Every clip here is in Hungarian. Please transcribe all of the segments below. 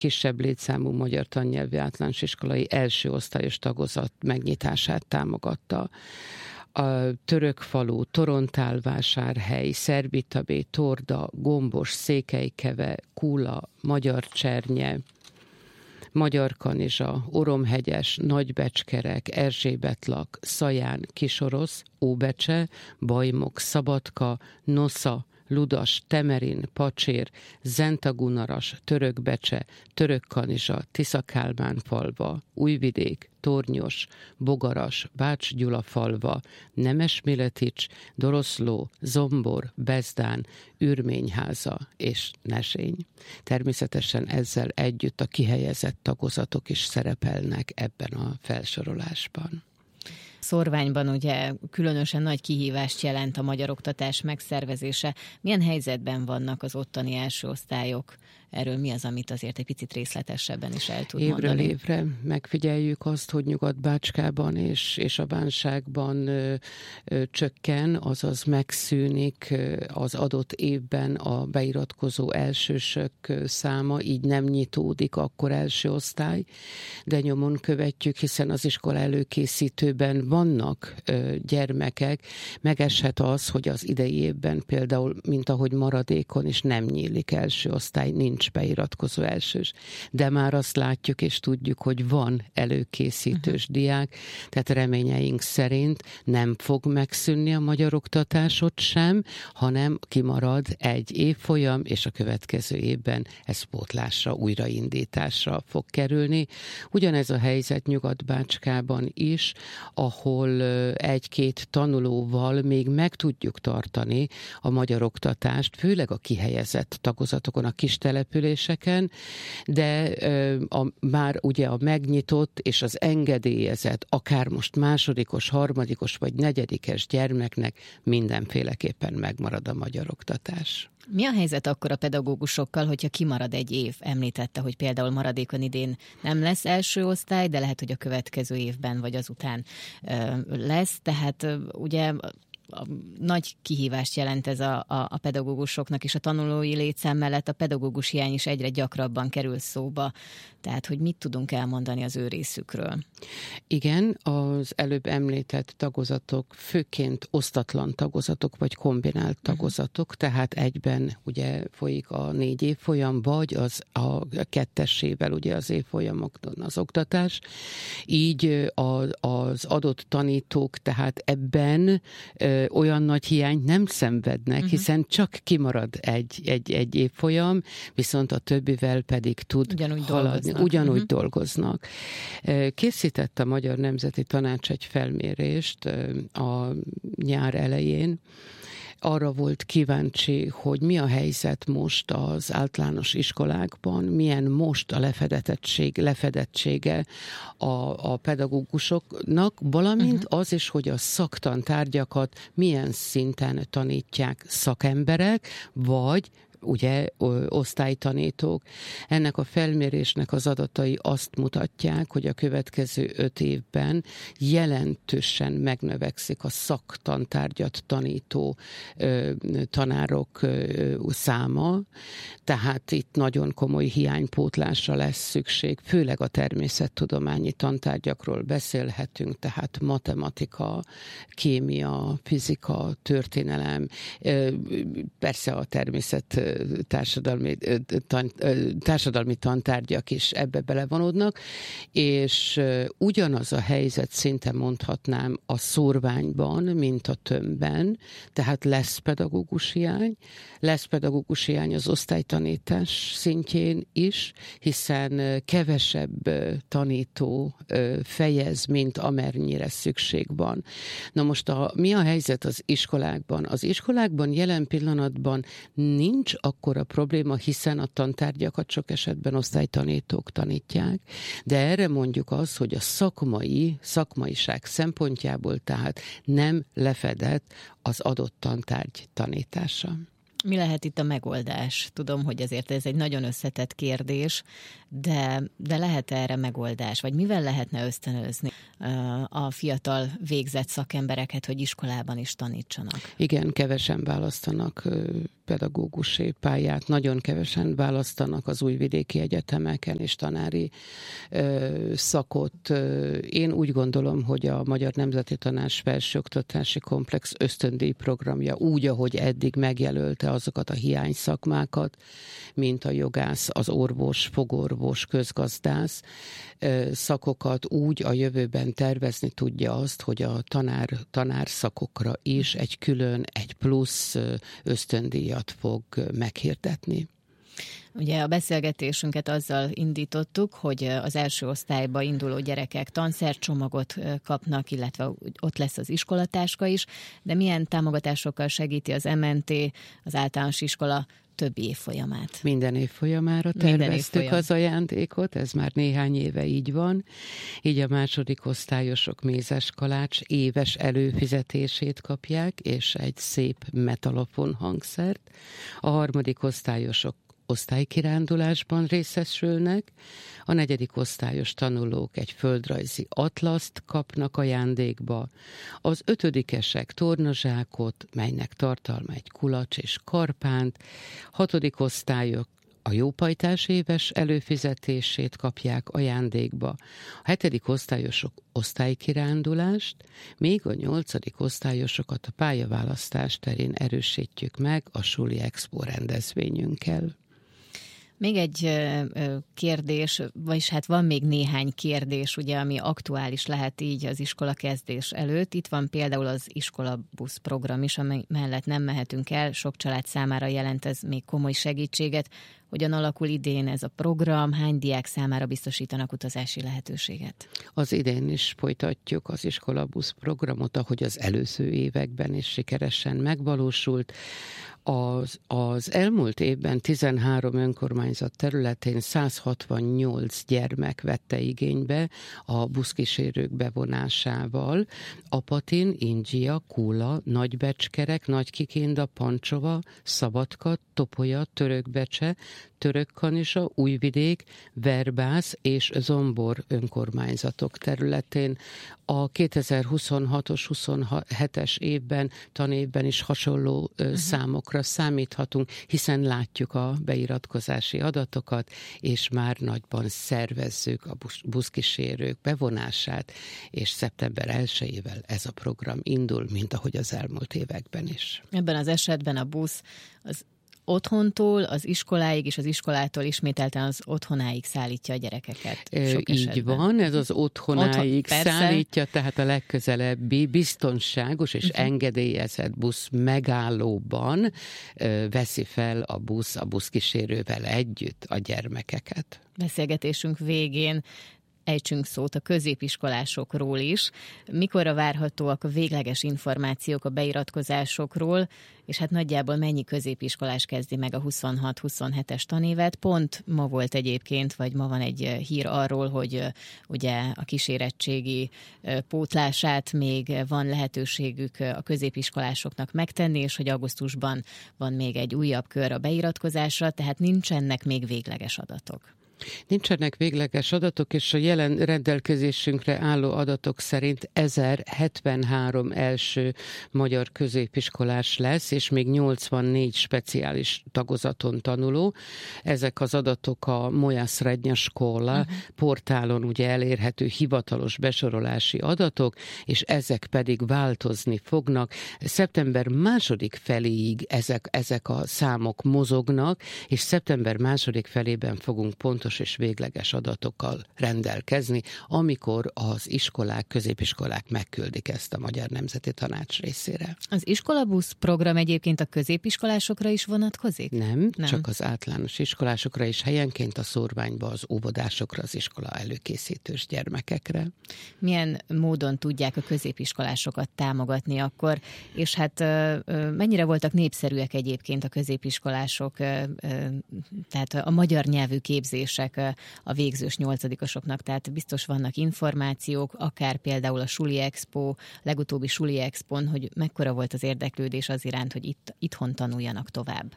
kisebb létszámú magyar tannyelvű általános iskolai első osztályos tagozat megnyitását támogatta. A Törökfalu, Torontálvásárhely, Szerbitabé, Torda, Gombos, Székelykeve, Kúla, Magyarcsernye, Magyarkanizsa, Oromhegyes, Nagybecskerek, Erzsébetlak, Szaján, Kisorosz, Óbecse, Bajmok, Szabadka, Nosza, Ludas, Temerin, Pacsér, Zentagunaras, Törökbecse, Törökkanizsa, Tiszakálmánfalva, Újvidék, Tornyos, Bogaras, Bács-Gyulafalva, Nemesmiletics, Doroszló, Zombor, Bezdán, Ürményháza és Nezsény. Természetesen ezzel együtt a kihelyezett tagozatok is szerepelnek ebben a felsorolásban. Szorványban ugye különösen nagy kihívást jelent a magyar oktatás megszervezése. Milyen helyzetben vannak az ottani első osztályok? Erről mi az, amit azért egy picit részletesebben is el tud mondani? Évről évre megfigyeljük azt, hogy Nyugat-Bácskában és a Bánságban csökken, azaz megszűnik az adott évben a beiratkozó elsősök száma, így nem nyitódik akkor első osztály, de nyomon követjük, hiszen az iskola előkészítőben vannak gyermekek, megeshet az, hogy az idei évben például, mint ahogy maradékon is nem nyílik első osztály, nincs beiratkozó elsős. De már azt látjuk és tudjuk, hogy van előkészítős diák, tehát reményeink szerint nem fog megszűnni a magyar oktatás ott sem, hanem kimarad egy évfolyam, és a következő évben ez pótlásra, újraindításra fog kerülni. Ugyanez a helyzet Nyugat-Bácskában is, ahol egy-két tanulóval még meg tudjuk tartani a magyar oktatást, főleg a kihelyezett tagozatokon, a kis településeken, de már ugye a megnyitott és az engedélyezett, akár most másodikos, harmadikos vagy negyedikes gyermeknek mindenféleképpen megmarad a magyar oktatás. Mi a helyzet akkor a pedagógusokkal, hogyha kimarad egy év? Említette, hogy például maradékon idén nem lesz első osztály, de lehet, hogy a következő évben vagy azután lesz. Tehát ugye nagy kihívást jelent ez a pedagógusoknak, és a tanulói létszám mellett a pedagógus hiány is egyre gyakrabban kerül szóba. Tehát, hogy mit tudunk elmondani az ő részükről? Igen, az előbb említett tagozatok főként osztatlan tagozatok, vagy kombinált tagozatok, tehát egyben ugye folyik a 4 évfolyam, vagy a kettessével ugye az évfolyamokon az oktatás. Így az adott tanítók tehát ebben olyan nagy hiányt nem szenvednek, hiszen csak kimarad egy évfolyam, viszont a többivel pedig tud haladni. Ugyanúgy dolgoznak. Készített a Magyar Nemzeti Tanács egy felmérést a nyár elején. Arra volt kíváncsi, hogy mi a helyzet most az általános iskolákban, milyen most a lefedettsége a pedagógusoknak, valamint az is, hogy a szaktantárgyakat milyen szinten tanítják szakemberek, vagy ugye osztálytanítók. Ennek a felmérésnek az adatai azt mutatják, hogy a következő 5 évben jelentősen megnövekszik a szaktantárgyat tanító tanárok száma, tehát itt nagyon komoly hiánypótlásra lesz szükség, főleg a természettudományi tantárgyakról beszélhetünk, tehát matematika, kémia, fizika, történelem, persze a társadalmi tantárgyak is ebbe belevonódnak, és ugyanaz a helyzet szinte mondhatnám a Szorványban, mint a Tömbben, tehát lesz pedagógus hiány az osztálytanítás szintjén is, hiszen kevesebb tanító fejez, mint amennyire szükség van. Na most mi a helyzet az iskolákban? Az iskolákban jelen pillanatban nincs akkora probléma, hiszen a tantárgyakat sok esetben osztálytanítók tanítják, de erre mondjuk az, hogy a szakmaiság szempontjából tehát nem lefedett az adott tantárgy tanítása. Mi lehet itt a megoldás? Tudom, hogy ezért ez egy nagyon összetett kérdés, de lehet erre megoldás? Vagy mivel lehetne ösztönözni a fiatal végzett szakembereket, hogy iskolában is tanítsanak? Igen, kevesen választanak pedagógusi pályát, nagyon kevesen választanak az újvidéki egyetemeken és tanári szakot. Én úgy gondolom, hogy a Magyar Nemzeti Tanács Felsőoktatási Komplex ösztöndíj programja úgy, ahogy eddig megjelölte azokat a hiányszakmákat, mint a jogász, az orvos, fogorvos, közgazdász szakokat, úgy a jövőben tervezni tudja azt, hogy a tanárszakokra is egy plusz ösztöndíjat fog meghirdetni. Ugye a beszélgetésünket azzal indítottuk, hogy az első osztályba induló gyerekek tanszercsomagot kapnak, illetve ott lesz az iskolatáska is, de milyen támogatásokkal segíti az MNT, az általános iskola többi évfolyamát? Minden évfolyamára terveztük az ajándékot, ez már néhány éve így van. Így a második osztályosok mézes kalács éves előfizetését kapják, és egy szép metalofon hangszert. A harmadik osztályosok osztálykirándulásban részesülnek, a negyedik osztályos tanulók egy földrajzi atlaszt kapnak ajándékba, az ötödikesek tornazsákot, melynek tartalma egy kulacs és karpánt, hatodik osztályok a jópajtás éves előfizetését kapják ajándékba, a hetedik osztályosok osztálykirándulást, míg a nyolcadik osztályosokat a pályaválasztás terén erősítjük meg a Suli Expo rendezvényünkkel. Még egy kérdés, vagyis hát van még néhány kérdés, ugye, ami aktuális lehet így az iskola kezdés előtt. Itt van például az iskolabusz program is, amely mellett nem mehetünk el. Sok család számára jelent ez még komoly segítséget. Hogyan alakul idén ez a program? Hány diák számára biztosítanak utazási lehetőséget? Az idén is folytatjuk az iskolabusz programot, ahogy az előző években is sikeresen megvalósult. Az elmúlt évben 13 önkormányzat területén 168 gyermek vette igénybe a buszkísérők bevonásával. Apatin, Indzsia, Kula, Nagybecskerek, Nagykikinda, Pancsova, Szabadka, Topolya, Törökbecse, Törökkanisa, Újvidék, Verbász és Zombor önkormányzatok területén. A 2026-os, 27-es tanévben is hasonló számokra számíthatunk, hiszen látjuk a beiratkozási adatokat, és már nagyban szervezzük a buszkísérők bevonását, és szeptember 1-ével ez a program indul, mint ahogy az elmúlt években is. Ebben az esetben a busz az otthontól az iskoláig, és az iskolától ismételten az otthonáig szállítja a gyerekeket. Így van, ez az otthonáig szállítja, tehát a legközelebbi biztonságos és engedélyezett busz megállóban veszi fel a buszkísérővel együtt a gyermekeket. Beszélgetésünk végén ejtsünk szót a középiskolásokról is. Mikorra várhatóak a végleges információk a beiratkozásokról, és hát nagyjából mennyi középiskolás kezdi meg a 26-27-es tanévet? Pont ma volt egyébként, vagy ma van egy hír arról, hogy ugye a kísérettségi pótlását még van lehetőségük a középiskolásoknak megtenni, és hogy augusztusban van még egy újabb kör a beiratkozásra, tehát nincsenek még végleges adatok. Nincsenek végleges adatok, és a jelen rendelkezésünkre álló adatok szerint 1073 első magyar középiskolás lesz, és még 84 speciális tagozaton tanuló. Ezek az adatok a Moja Srednja Škola portálon ugye elérhető hivatalos besorolási adatok, és ezek pedig változni fognak. Szeptember 2. feléig ezek a számok mozognak, és szeptember 2. felében fogunk pontos és végleges adatokkal rendelkezni, amikor az iskolák, középiskolák megküldik ezt a Magyar Nemzeti Tanács részére. Az iskolabusz program egyébként a középiskolásokra is vonatkozik? Nem, csak az általános iskolásokra is, helyenként a szórványba az óvodásokra, az iskola előkészítős gyermekekre. Milyen módon tudják a középiskolásokat támogatni akkor, és hát mennyire voltak népszerűek egyébként a középiskolások, tehát a magyar nyelvű képzése érdekesek a végzős 8-osoknak, tehát biztos vannak információk, akár például a Suli Expo, legutóbbi Suli Expon, hogy mekkora volt az érdeklődés az iránt, hogy itthon tanuljanak tovább.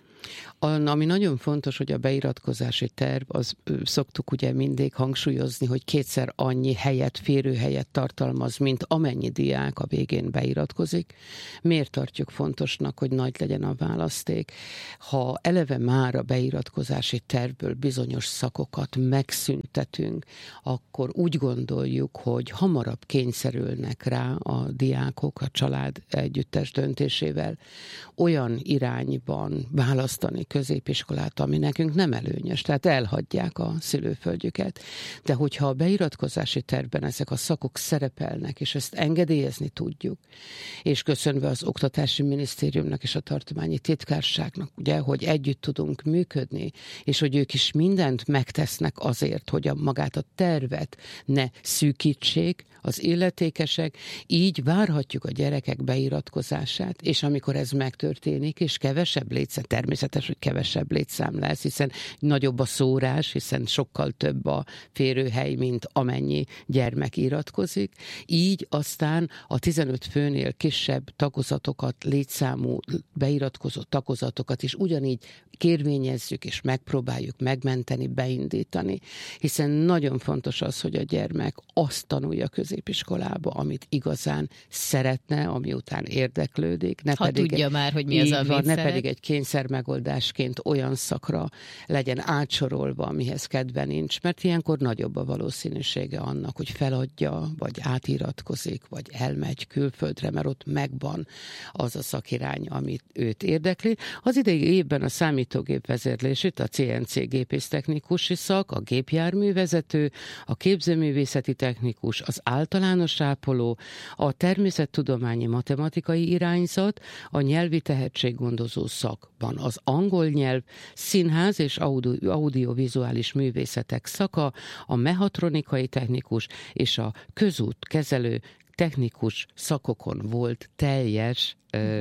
Ami nagyon fontos, hogy a beiratkozási terv, az szoktuk ugye mindig hangsúlyozni, hogy 2-szer annyi helyet, férőhelyet tartalmaz, mint amennyi diák a végén beiratkozik. Miért tartjuk fontosnak, hogy nagy legyen a választék? Ha eleve már a beiratkozási tervből bizonyos szakokat megszüntetünk, akkor úgy gondoljuk, hogy hamarabb kényszerülnek rá a diákok a család együttes döntésével olyan irányban választani középiskolát, ami nekünk nem előnyös, tehát elhagyják a szülőföldjüket. De hogyha a beiratkozási tervben ezek a szakok szerepelnek, és ezt engedélyezni tudjuk, és köszönve az Oktatási Minisztériumnak és a Tartományi Titkárságnak, ugye, hogy együtt tudunk működni, és hogy ők is mindent megtesznek azért, hogy magát a tervet ne szűkítsék az illetékesek, így várhatjuk a gyerekek beiratkozását, és amikor ez megtörténik, és kevesebb létszám, természetes, hogy kevesebb létszám lesz, hiszen nagyobb a szórás, hiszen sokkal több a férőhely, mint amennyi gyermek iratkozik. Így aztán a 15 főnél kisebb tagozatokat, létszámú beiratkozó tagozatokat is ugyanígy kérvényezzük és megpróbáljuk megmenteni, beindítani, hiszen nagyon fontos az, hogy a gyermek azt tanulja középiskolába, amit igazán szeretne, ami után érdeklődik. Tudja már, hogy mi az, amit ne pedig egy kényszer megoldásként olyan szakra legyen átsorolva, amihez kedve nincs, mert ilyenkor nagyobb a valószínűsége annak, hogy feladja, vagy átiratkozik, vagy elmegy külföldre, mert ott megvan az a szakirány, amit őt érdekli. Az idei évben a számítógép vezérlését, a CNC gépésztechnikusi szak, a gépjárművezető, a képzőművészeti technikus, az általános ápoló, a természettudományi matematikai irányzat, a nyelvi tehetséggondozó szakban az angol nyelv, színház és audiovizuális művészetek szaka, a mechatronikai technikus és a közútkezelő technikus szakokon volt teljes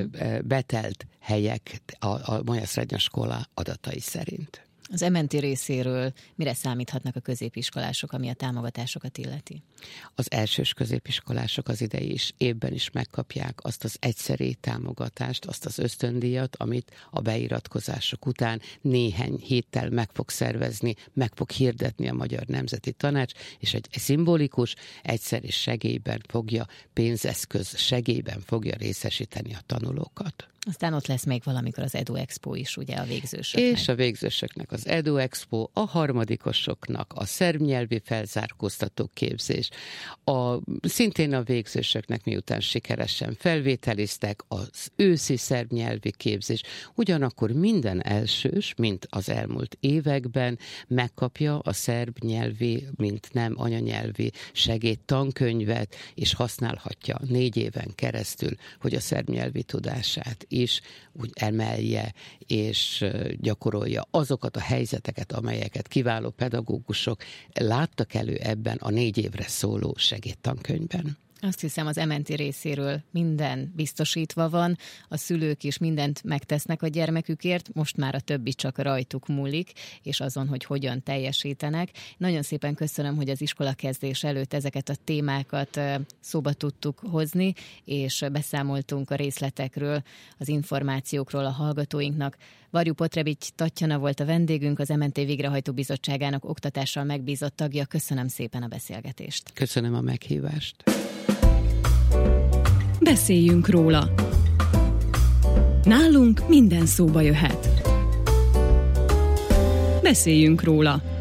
betelt helyek a Molyászrádnyos Skola adatai szerint. Az MNT részéről mire számíthatnak a középiskolások, ami a támogatásokat illeti? Az elsős középiskolások az idei évben is megkapják azt az egyszeri támogatást, azt az ösztöndíjat, amit a beiratkozások után néhány héttel meg fog szervezni, meg fog hirdetni a Magyar Nemzeti Tanács, és egy szimbolikus, egyszeri segélyben fogja, pénzeszköz segélyben fogja részesíteni a tanulókat. Aztán ott lesz még valamikor az Edu Expo is, ugye, a végzősöknek. És a végzősöknek az Edu Expo, a harmadikosoknak a szerb nyelvi felzárkóztató képzés, szintén a végzősöknek miután sikeresen felvételiztek, az őszi szerb nyelvi képzés. Ugyanakkor minden elsős, mint az elmúlt években megkapja a szerb nyelvi, mint nem anyanyelvi segédtankönyvet, és használhatja 4 éven keresztül, hogy a szerb nyelvi tudását is úgy emelje és gyakorolja azokat a helyzeteket, amelyeket kiváló pedagógusok láttak elő ebben a 4 évre szóló segédtankönyvben. Azt hiszem, az MNT részéről minden biztosítva van, a szülők is mindent megtesznek a gyermekükért, most már a többi csak rajtuk múlik, és azon, hogy hogyan teljesítenek. Nagyon szépen köszönöm, hogy az iskolakezdés előtt ezeket a témákat szóba tudtuk hozni, és beszámoltunk a részletekről, az információkról a hallgatóinknak. Varjú Potrebics Tatjana volt a vendégünk, az MNT Végrehajtó Bizottságának oktatással megbízott tagja. Köszönöm szépen a beszélgetést. Köszönöm a meghívást. Beszéljünk róla. Nálunk minden szóba jöhet. Beszéljünk róla.